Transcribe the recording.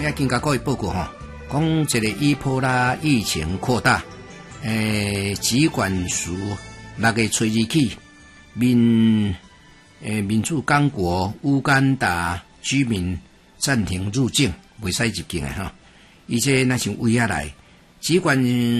也经过各位报告吼，讲这个伊波拉疫情扩大，疾管署6月初2起，民主刚果乌干达居民暂停入境，袂使入境的哈，而且那像威下来，疾管